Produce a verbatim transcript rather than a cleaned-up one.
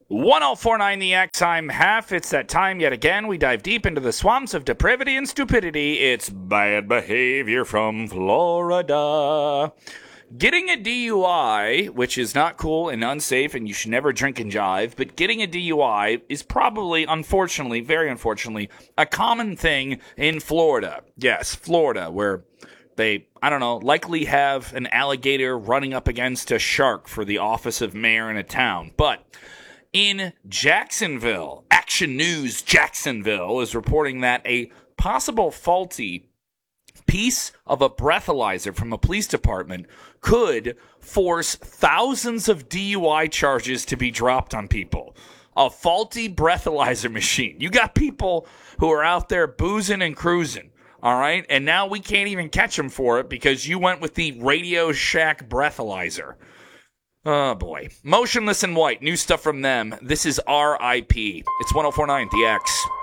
ten forty-nine The X, I'm Half. It's that time yet again. We dive deep into the swamps of depravity and stupidity. It's bad behavior from Florida. Getting a D U I, which is not cool and unsafe, and you should never drink and jive, but getting a D U I is probably, unfortunately, very unfortunately, a common thing in Florida. Yes, Florida, where they, I don't know, likely have an alligator running up against a shark for the office of mayor in a town. But in Jacksonville, Action News Jacksonville is reporting that a possible faulty piece of a breathalyzer from a police department could force thousands of D U I charges to be dropped on people. A faulty breathalyzer machine. You got people who are out there boozing and cruising, all right? And now we can't even catch them for it because you went with the Radio Shack breathalyzer. Oh, boy. Motionless in White. New stuff from them. This is R I P. It's ten forty-nine The X.